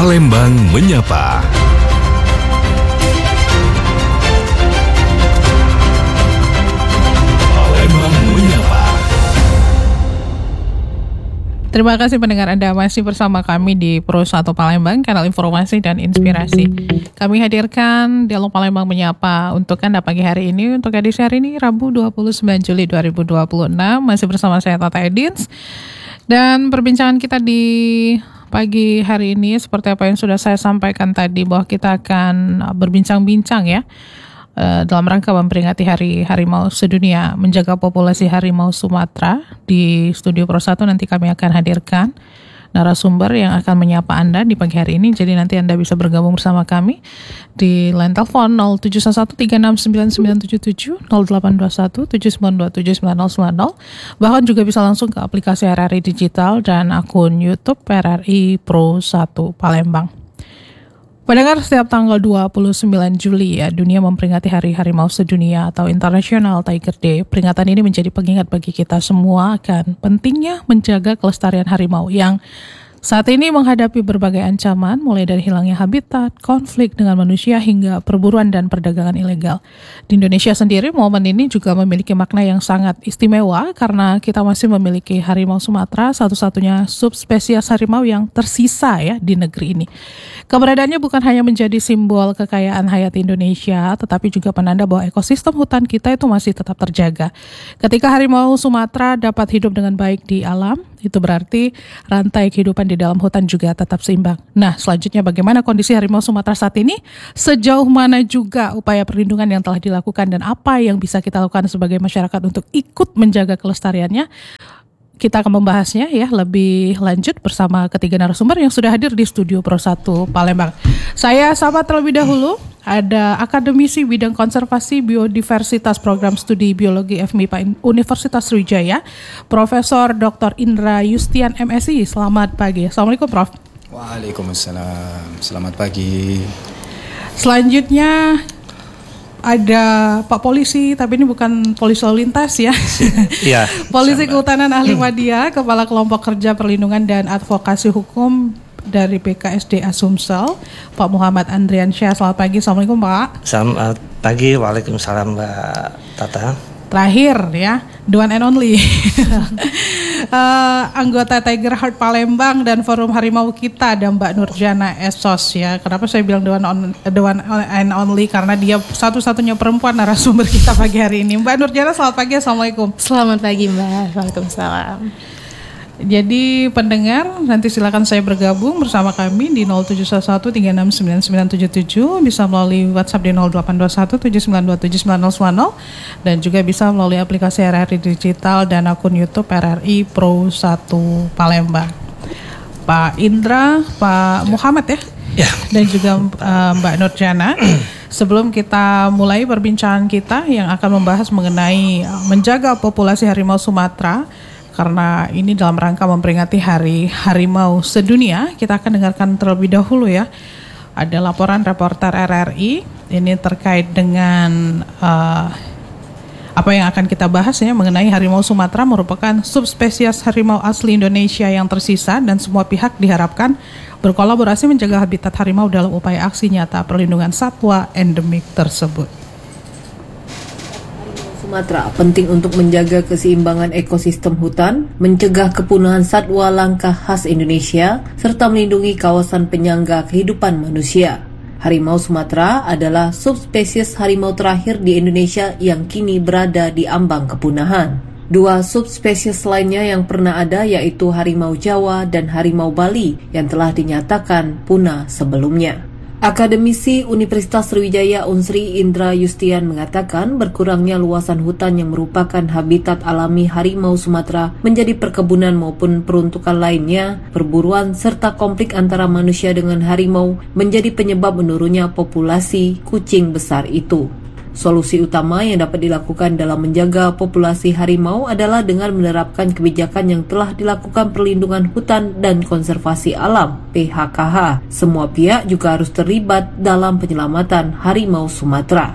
Palembang Menyapa. Palembang Menyapa. Terima kasih pendengar Anda masih bersama kami di Pro 1 Palembang, kanal informasi dan inspirasi. Kami hadirkan Dialog Palembang Menyapa untuk Anda pagi hari ini. Untuk edisi hari ini, Rabu 29 Juli 2026, masih bersama saya Tata Edins. Dan perbincangan kita di pagi hari ini, seperti apa yang sudah saya sampaikan tadi, bahwa kita akan berbincang-bincang ya, dalam rangka memperingati Hari Harimau Sedunia, menjaga populasi harimau Sumatera. Di Studio Pro 1 nanti kami akan hadirkan narasumber yang akan menyapa Anda di pagi hari ini. Jadi nanti Anda bisa bergabung bersama kami di line telepon 0711369977, 082179279090. Bahkan juga bisa langsung ke aplikasi RRI Digital dan akun YouTube RRI Pro 1 Palembang. Pendengar, setiap tanggal 29 Juli ya, dunia memperingati Hari Harimau Sedunia atau International Tiger Day. Peringatan ini menjadi pengingat bagi kita semua akan pentingnya menjaga kelestarian harimau yang saat ini menghadapi berbagai ancaman, mulai dari hilangnya habitat, konflik dengan manusia, hingga perburuan dan perdagangan ilegal. Di Indonesia sendiri, momen ini juga memiliki makna yang sangat istimewa karena kita masih memiliki harimau Sumatera, satu-satunya subspesies harimau yang tersisa ya di negeri ini. Keberadaannya bukan hanya menjadi simbol kekayaan hayati Indonesia, tetapi juga penanda bahwa ekosistem hutan kita itu masih tetap terjaga. Ketika harimau Sumatera dapat hidup dengan baik di alam, itu berarti rantai kehidupan di dalam hutan juga tetap seimbang. Nah, selanjutnya bagaimana kondisi harimau Sumatera saat ini? Sejauh mana juga upaya perlindungan yang telah dilakukan dan apa yang bisa kita lakukan sebagai masyarakat untuk ikut menjaga kelestariannya? Kita akan membahasnya ya lebih lanjut bersama ketiga narasumber yang sudah hadir di Studio Pro 1 Palembang. Saya sapa terlebih dahulu, ada akademisi bidang konservasi biodiversitas program studi biologi FMIPA Universitas Sriwijaya, Profesor Dr. Indra Yustian MSI. Selamat pagi. Assalamualaikum Prof. Waalaikumsalam. Selamat pagi. Selanjutnya ada Pak Polisi, tapi ini bukan polisi lalu lintas ya. Iya. Polisi Kehutanan Ahli Wadia, Kepala Kelompok Kerja Perlindungan dan Advokasi Hukum dari BKSDA Sumsel, Pak Muhammad Andriansyah. Selamat pagi. Assalamualaikum Pak. Selamat pagi. Waalaikumsalam Mbak Tata. Terakhir ya, the one and only anggota Tiger Heart Palembang dan Forum Harimau kita, ada Mbak Nurjana Esos ya. Kenapa saya bilang the one and only? Karena dia satu-satunya perempuan narasumber kita pagi hari ini. Mbak Nurjana, selamat pagi. Assalamualaikum. Selamat pagi Mbak. Waalaikumsalam. Jadi pendengar, nanti silakan saya bergabung bersama kami di 0711369977, bisa melalui WhatsApp di 082179279090, dan juga bisa melalui aplikasi RRI Digital dan akun YouTube RRI Pro 1 Palembang. Pak Indra, Pak Muhammad ya, dan juga Mbak Nurjana. Sebelum kita mulai perbincangan kita yang akan membahas mengenai menjaga populasi harimau Sumatera, karena ini dalam rangka memperingati Hari Harimau Sedunia, kita akan dengarkan terlebih dahulu ya. Ada laporan reporter RRI, ini terkait dengan apa yang akan kita bahas ya, mengenai harimau Sumatera merupakan subspesies harimau asli Indonesia yang tersisa dan semua pihak diharapkan berkolaborasi menjaga habitat harimau dalam upaya aksi nyata perlindungan satwa endemik tersebut. Sumatera penting untuk menjaga keseimbangan ekosistem hutan, mencegah kepunahan satwa langka khas Indonesia, serta melindungi kawasan penyangga kehidupan manusia. Harimau Sumatera adalah subspesies harimau terakhir di Indonesia yang kini berada di ambang kepunahan. Dua subspesies lainnya yang pernah ada yaitu harimau Jawa dan harimau Bali yang telah dinyatakan punah sebelumnya. Akademisi Universitas Sriwijaya Unsri Indra Yustian mengatakan berkurangnya luasan hutan yang merupakan habitat alami harimau Sumatera menjadi perkebunan maupun peruntukan lainnya, perburuan serta konflik antara manusia dengan harimau menjadi penyebab menurunnya populasi kucing besar itu. Solusi utama yang dapat dilakukan dalam menjaga populasi harimau adalah dengan menerapkan kebijakan yang telah dilakukan Perlindungan Hutan dan Konservasi Alam (PHKH). Semua pihak juga harus terlibat dalam penyelamatan harimau Sumatera.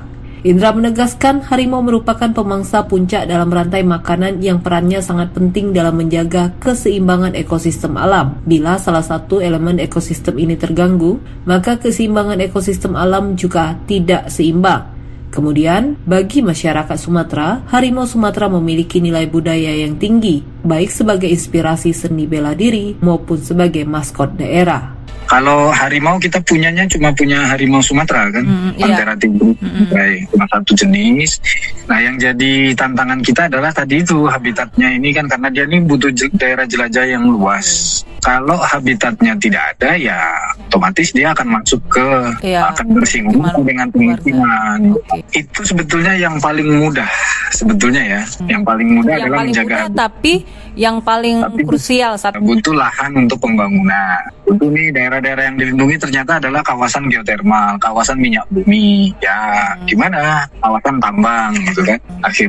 Indra menegaskan harimau merupakan pemangsa puncak dalam rantai makanan yang perannya sangat penting dalam menjaga keseimbangan ekosistem alam. Bila salah satu elemen ekosistem ini terganggu, maka keseimbangan ekosistem alam juga tidak seimbang. Kemudian, bagi masyarakat Sumatera, harimau Sumatera memiliki nilai budaya yang tinggi, baik sebagai inspirasi seni bela diri maupun sebagai maskot daerah. Kalau harimau kita cuma punya harimau Sumatera kan, Panthera tigris, cuma satu jenis. Nah yang jadi tantangan kita adalah tadi itu habitatnya ini kan, karena dia ini butuh daerah jelajah yang luas. Kalau habitatnya tidak ada ya otomatis dia akan masuk ke akan bersinggungan dengan pemukiman. Itu sebetulnya yang paling mudah sebetulnya ya. Yang paling mudah yang adalah paling menjaga mudah, tapi yang paling krusial saat butuh lahan untuk pembangunan. Untuk nih daerah-daerah yang dilindungi ternyata adalah kawasan geotermal, kawasan minyak bumi. Ya gimana? Kawasan tambang gitu kan.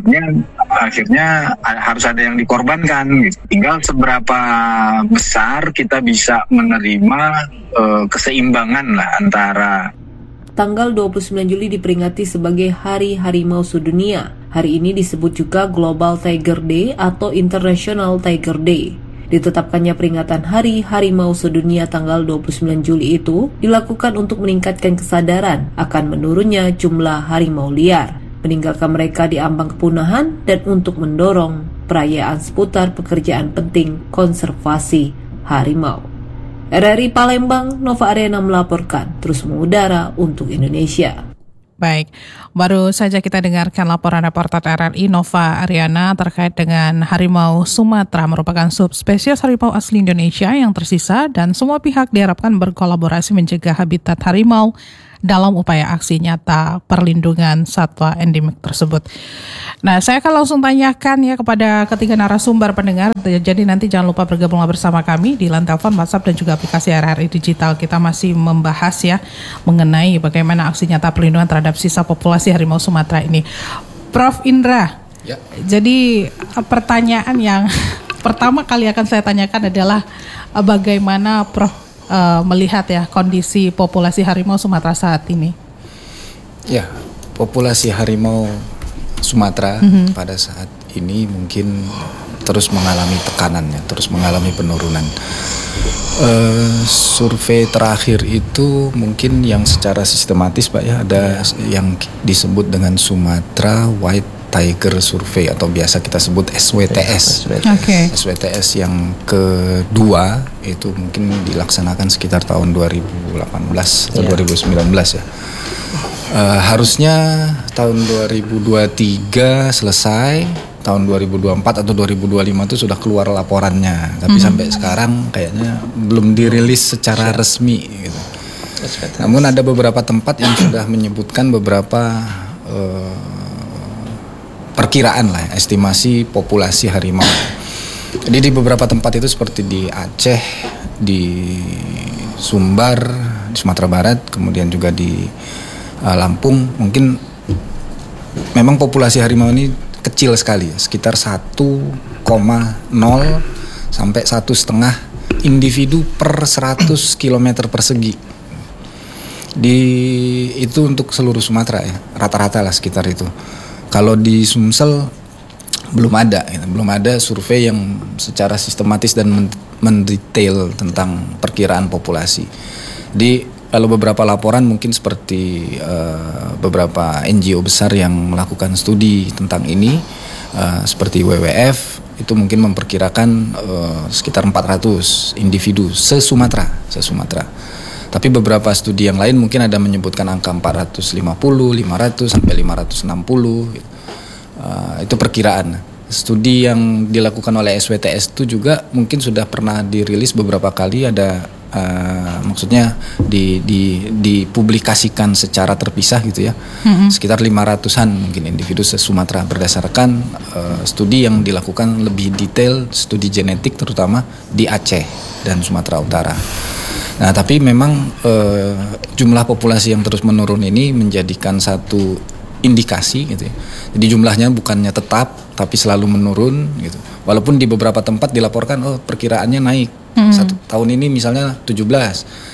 Akhirnya harus ada yang dikorbankan gitu. Tinggal seberapa besar kita bisa menerima keseimbangan lah antara. Tanggal 29 Juli diperingati sebagai Hari Harimau Sedunia. Hari ini disebut juga Global Tiger Day atau International Tiger Day. Ditetapkannya peringatan Hari Harimau Sedunia tanggal 29 Juli itu dilakukan untuk meningkatkan kesadaran akan menurunnya jumlah harimau liar, meninggalkan mereka di ambang kepunahan, dan untuk mendorong perayaan seputar pekerjaan penting konservasi harimau. RRI Palembang, Nova Ariana melaporkan, terus mengudara untuk Indonesia. Baik, baru saja kita dengarkan laporan reporter RRI Nova Ariana terkait dengan harimau Sumatera, merupakan subspesies harimau asli Indonesia yang tersisa dan semua pihak diharapkan berkolaborasi mencegah habitat harimau dalam upaya aksi nyata perlindungan satwa endemik tersebut. Nah, saya akan langsung tanyakan ya kepada ketiga narasumber pendengar. Jadi nanti jangan lupa bergabung bersama kami di line telepon, WhatsApp, dan juga aplikasi RRI Digital. Kita masih membahas ya mengenai bagaimana aksi nyata perlindungan terhadap sisa populasi harimau Sumatera ini. Prof. Indra, ya. Jadi pertanyaan yang pertama kali akan saya tanyakan adalah bagaimana Prof. Melihat ya kondisi populasi harimau Sumatera saat ini. Ya, populasi harimau Sumatera pada saat ini mungkin terus mengalami tekanan ya, terus mengalami penurunan. Survei terakhir itu mungkin yang secara sistematis Pak ya, ada yang disebut dengan Sumatera White Tiger Survey atau biasa kita sebut SWTS. Okay. SWTS yang kedua itu mungkin dilaksanakan sekitar tahun 2018 atau 2019 ya. Harusnya tahun 2023 selesai, tahun 2024 atau 2025 itu sudah keluar laporannya. Tapi sampai sekarang kayaknya belum dirilis secara resmi gitu. Namun ada beberapa tempat yang sudah menyebutkan beberapa perkiraan lah, estimasi populasi harimau. Jadi di beberapa tempat itu seperti di Aceh, di Sumbar, di Sumatera Barat, kemudian juga di Lampung, mungkin memang populasi harimau ini kecil sekali, sekitar 1,0 sampai 1,5 individu per 100 km persegi. Itu untuk seluruh Sumatera ya, rata-rata lah sekitar itu. Kalau di Sumsel belum ada survei yang secara sistematis dan mendetail tentang perkiraan populasi. Kalau beberapa laporan mungkin seperti beberapa NGO besar yang melakukan studi tentang ini, seperti WWF itu mungkin memperkirakan sekitar 400 individu se-Sumatera. Tapi beberapa studi yang lain mungkin ada menyebutkan angka 450, 500 sampai 560 gitu. Itu perkiraan. Studi yang dilakukan oleh SWTS itu juga mungkin sudah pernah dirilis beberapa kali, ada maksudnya dipublikasikan secara terpisah gitu ya. Sekitar 500-an mungkin individu se-Sumatera berdasarkan studi yang dilakukan lebih detail, studi genetik terutama di Aceh dan Sumatera Utara. Nah, tapi memang jumlah populasi yang terus menurun ini menjadikan satu indikasi gitu ya. Jadi jumlahnya bukannya tetap tapi selalu menurun gitu. Walaupun di beberapa tempat dilaporkan perkiraannya naik. Satu tahun ini misalnya 17.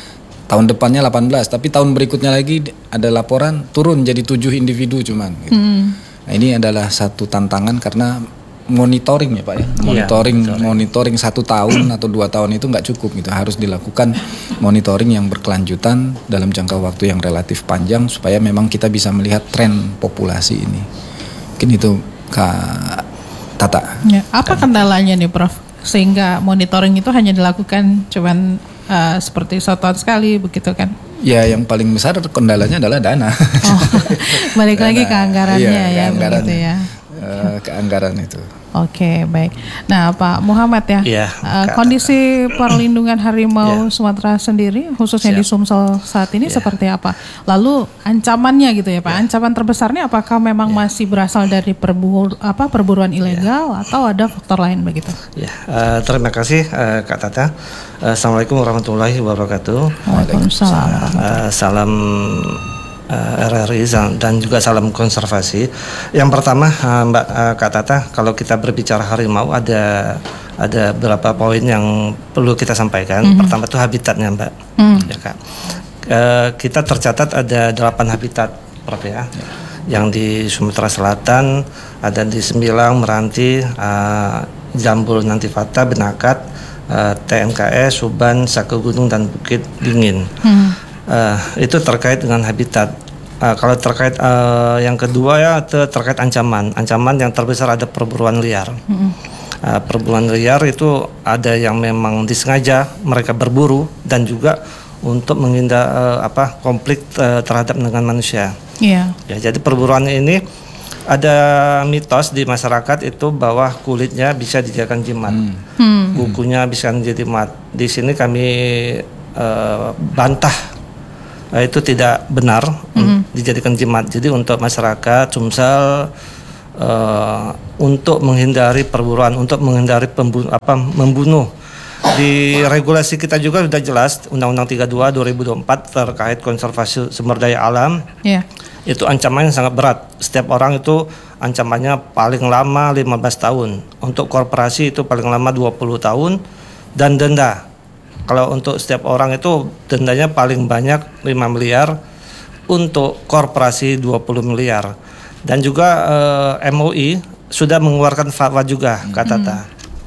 Tahun depannya 18, tapi tahun berikutnya lagi ada laporan turun jadi 7 individu cuman. Gitu. Nah, ini adalah satu tantangan karena monitoring ya Pak ya. Monitoring 1 tahun atau 2 tahun itu nggak cukup gitu. Harus dilakukan monitoring yang berkelanjutan dalam jangka waktu yang relatif panjang supaya memang kita bisa melihat tren populasi ini. Mungkin itu Kak Tata. Ya, apa kendalanya nih Prof? Sehingga monitoring itu hanya dilakukan cuman seperti 1 tahun sekali begitu kan? Ya, yang paling besar kendalanya adalah dana. Balik lagi ke anggarannya ya, anggaran, begitu ya. Ke anggaran itu. Oke, baik. Nah, Pak Muhammad ya, kondisi perlindungan harimau Sumatera sendiri, khususnya di Sumsel saat ini seperti apa? Lalu ancamannya gitu ya, Pak. Ancaman terbesarnya apakah memang masih berasal dari perburuan ilegal atau ada faktor lain begitu? Terima kasih Kak Tata. Assalamualaikum warahmatullahi wabarakatuh. Waalaikumsalam. Salam RRI dan juga salam konservasi. Yang pertama Mbak Kak Tata, kalau kita berbicara harimau ada beberapa poin yang perlu kita sampaikan. Pertama itu habitatnya Mbak. Ya Kak. Kita tercatat ada 8 habitat Prof ya. Yang di Sumatera Selatan, ada di Sembilang, Meranti, Jambul Nantifata, Benakat, TNKS, Suban, Saka Gunung dan Bukit Dingin. Itu terkait dengan habitat. Kalau terkait yang kedua ya terkait ancaman yang terbesar ada perburuan liar. Perburuan liar itu ada yang memang disengaja mereka berburu dan juga untuk menghindar konflik terhadap dengan manusia. Ya, jadi perburuan ini ada mitos di masyarakat itu bahwa kulitnya bisa dijadikan jimat, kukunya bisa menjadi jimat. Di sini kami bantah itu tidak benar dijadikan jimat. Jadi untuk masyarakat Sumsel untuk menghindari perburuan, untuk menghindari membunuh. Di regulasi kita juga sudah jelas Undang-Undang 32 2024 terkait konservasi sumber daya alam. Itu ancamannya sangat berat. Setiap orang itu ancamannya paling lama 15 tahun. Untuk korporasi itu paling lama 20 tahun dan denda. Kalau untuk setiap orang itu dendanya paling banyak 5 miliar, untuk korporasi 20 miliar. Dan juga MUI sudah mengeluarkan fatwa juga Kak Tata.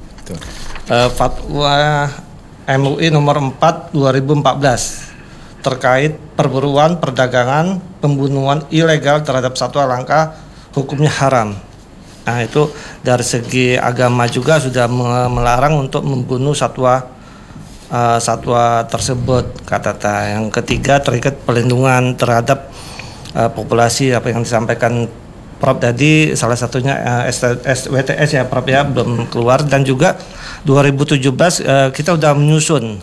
Fatwa MUI nomor 4 2014 terkait perburuan, perdagangan, pembunuhan ilegal terhadap satwa langka hukumnya haram. Nah itu dari segi agama juga sudah melarang untuk membunuh satwa tersebut Kak Tata. Yang ketiga terkait perlindungan terhadap populasi, apa yang disampaikan Prof tadi, salah satunya SWTS ya Prof ya, belum keluar. Dan juga 2017 kita udah menyusun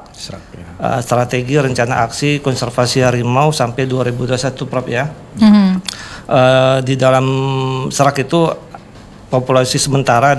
strategi rencana aksi konservasi harimau sampai 2021 Prof ya. Di dalam serak itu populasi sementara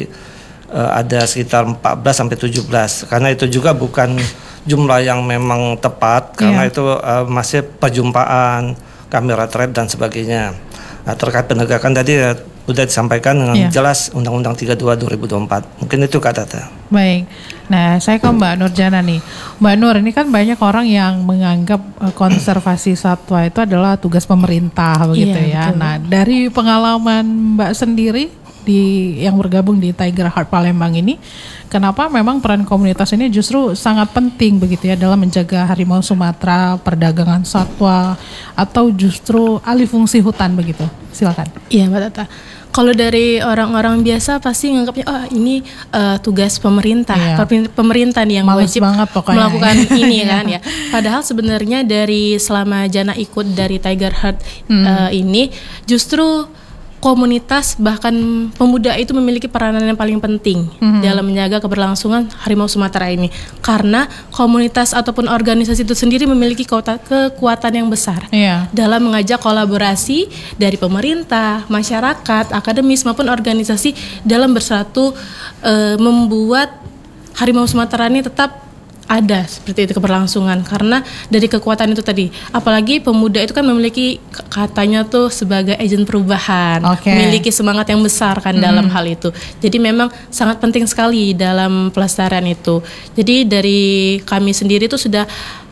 ada sekitar 14 sampai 17, karena itu juga bukan jumlah yang memang tepat karena itu masih perjumpaan, kamera trap dan sebagainya. Terkait penegakan tadi sudah disampaikan dengan jelas Undang-Undang 32 2024. Mungkin itu Kak Tata. Baik. Nah, saya ke Mbak Nurjana nih. Mbak Nur, ini kan banyak orang yang menganggap konservasi satwa itu adalah tugas pemerintah begitu ya. Betul. Nah, dari pengalaman Mbak sendiri yang bergabung di Tiger Heart Palembang ini, kenapa memang peran komunitas ini justru sangat penting begitu ya dalam menjaga harimau Sumatera, perdagangan satwa, atau justru alih fungsi hutan begitu? Silakan. Iya Mbak Tata. Kalau dari orang-orang biasa pasti nganggapnya ini tugas pemerintah, pemerintah nih yang males wajib melakukan ini kan ya. Padahal sebenarnya dari selama Jana ikut dari Tiger Heart ini justru komunitas bahkan pemuda itu memiliki peranan yang paling penting dalam menjaga keberlangsungan harimau Sumatera ini, karena komunitas ataupun organisasi itu sendiri memiliki kekuatan yang besar dalam mengajak kolaborasi dari pemerintah, masyarakat, akademis maupun organisasi dalam bersatu membuat harimau Sumatera ini tetap ada seperti itu keberlangsungan, karena dari kekuatan itu tadi. Apalagi pemuda itu kan memiliki katanya tuh sebagai agen perubahan, memiliki semangat yang besar kan dalam hal itu. Jadi memang sangat penting sekali dalam pelestarian itu. Jadi dari kami sendiri tuh sudah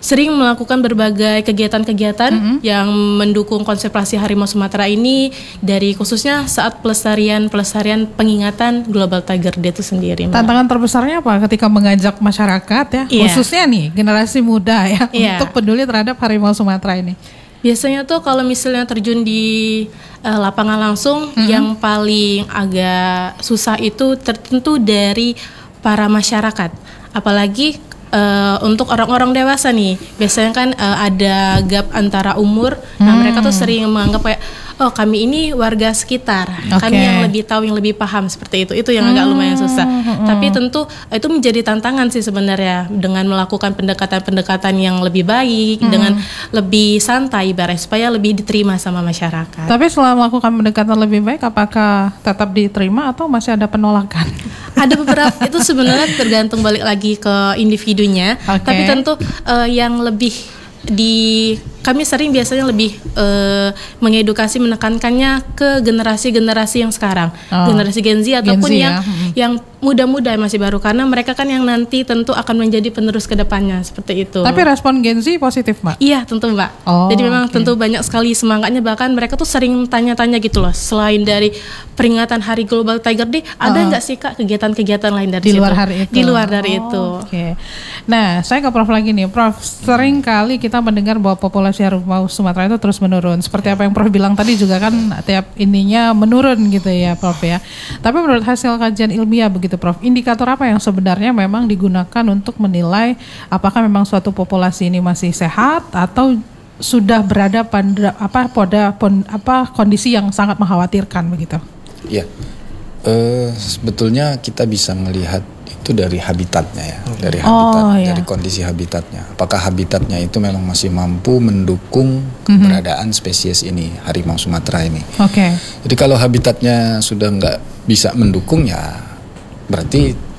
sering melakukan berbagai kegiatan-kegiatan yang mendukung konservasi harimau Sumatera ini, dari khususnya saat pelestarian pengingatan Global Tiger Day itu sendiri, Mbak. Tantangan terbesarnya apa ketika mengajak masyarakat ya, khususnya nih generasi muda ya, untuk peduli terhadap harimau Sumatera ini? Biasanya tuh kalau misalnya terjun di lapangan langsung, yang paling agak susah itu tertentu dari para masyarakat, apalagi untuk orang-orang dewasa nih, biasanya kan ada gap antara umur. Nah, mereka tuh sering menganggap kayak, oh kami ini warga sekitar, kami yang lebih tahu, yang lebih paham, seperti itu yang agak lumayan susah. Tapi tentu itu menjadi tantangan sih sebenarnya, dengan melakukan pendekatan-pendekatan yang lebih baik, dengan lebih santai ibarat, supaya lebih diterima sama masyarakat. Tapi setelah melakukan pendekatan lebih baik, apakah tetap diterima atau masih ada penolakan? Ada beberapa, itu sebenarnya tergantung balik lagi ke individunya. Tapi tentu yang lebih kami sering biasanya lebih mengedukasi, menekankannya ke generasi-generasi yang sekarang, generasi Gen Z ataupun yang muda-muda masih baru, karena mereka kan yang nanti tentu akan menjadi penerus ke depannya, seperti itu. Tapi respon Gen Z positif, Mbak? Iya, tentu, Mbak. Jadi memang tentu banyak sekali semangatnya, bahkan mereka tuh sering tanya-tanya gitu loh, selain dari peringatan Hari Global Tiger Day, ada nggak sih Kak kegiatan-kegiatan lain dari di luar hari itu? Di luar dari itu. Nah, saya ke Prof lagi nih, Prof. Sering kali kita mendengar bahwa populasi harimau Sumatera itu terus menurun. Seperti apa yang Prof bilang tadi juga kan, tiap ininya menurun gitu ya, Prof ya. Tapi menurut hasil kajian ilmiah begitu, Prof, indikator apa yang sebenarnya memang digunakan untuk menilai apakah memang suatu populasi ini masih sehat atau sudah berada pada kondisi yang sangat mengkhawatirkan begitu? Iya, sebetulnya kita bisa melihat itu dari habitatnya ya, dari kondisi habitatnya. Apakah habitatnya itu memang masih mampu mendukung keberadaan spesies ini, harimau Sumatera ini? Jadi kalau habitatnya sudah nggak bisa mendukung, ya berarti